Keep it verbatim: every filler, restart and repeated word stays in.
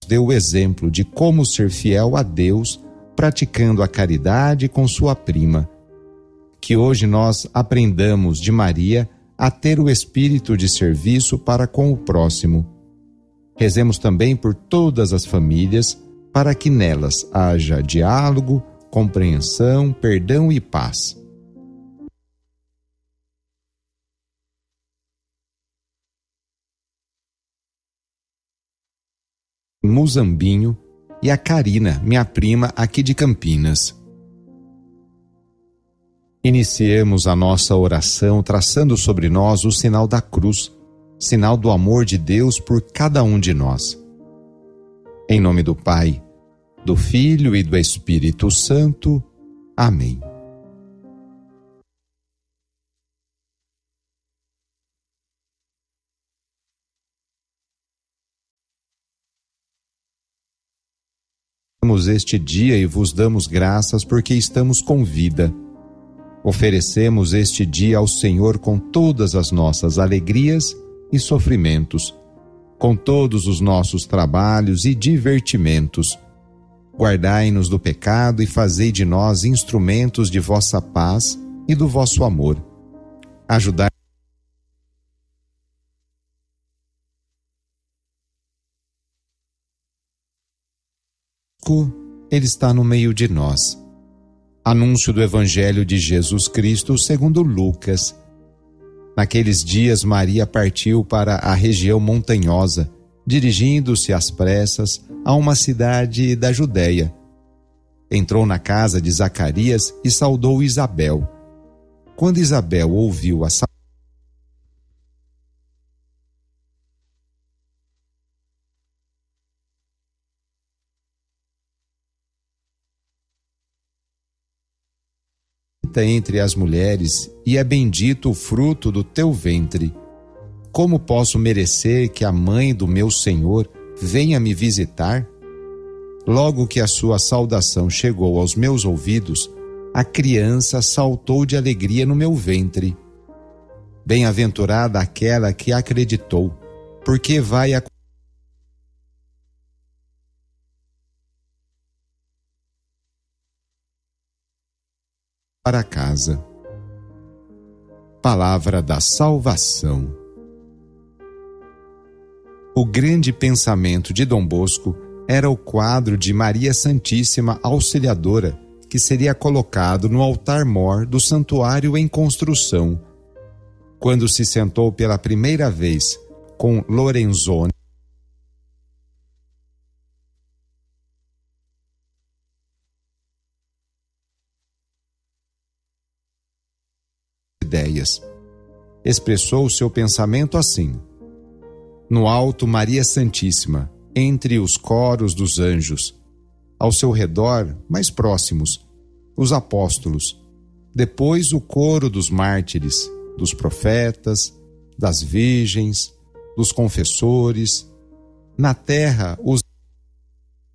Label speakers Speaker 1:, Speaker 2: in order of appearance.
Speaker 1: deu o exemplo de como ser fiel a Deus, praticando a caridade com sua prima. Que hoje nós aprendamos de Maria a ter o espírito de serviço para com o próximo. Rezemos também por todas as famílias, para que nelas haja diálogo, compreensão, perdão e paz. Muzambinho e a Karina, minha prima aqui de Campinas. Iniciemos a nossa oração traçando sobre nós o sinal da cruz, sinal do amor de Deus por cada um de nós. Em nome do Pai, do Filho e do Espírito Santo. Amém. Este dia e vos damos graças porque estamos com vida. Oferecemos este dia ao Senhor com todas as nossas alegrias e sofrimentos, com todos os nossos trabalhos e divertimentos. Guardai-nos do pecado e fazei de nós instrumentos de vossa paz e do vosso amor. Ajudai Ele está no meio de nós. Anúncio do Evangelho de Jesus Cristo segundo Lucas. Naqueles dias Maria partiu para a região montanhosa, dirigindo-se às pressas a uma cidade da Judéia. Entrou na casa de Zacarias e saudou Isabel. Quando Isabel ouviu a saudade, entre as mulheres, e é bendito o fruto do teu ventre. Como posso merecer que a mãe do meu Senhor venha me visitar? Logo que a sua saudação chegou aos meus ouvidos, a criança saltou de alegria no meu ventre. Bem-aventurada aquela que acreditou, porque vai a para casa. Palavra da salvação. O grande pensamento de Dom Bosco era o quadro de Maria Santíssima Auxiliadora, que seria colocado no altar-mor do santuário em construção. Quando se sentou pela primeira vez com Lorenzoni, ideias. Expressou seu pensamento assim: no alto, Maria Santíssima, entre os coros dos anjos, ao seu redor, mais próximos, os apóstolos, depois o coro dos mártires, dos profetas, das virgens, dos confessores, na terra os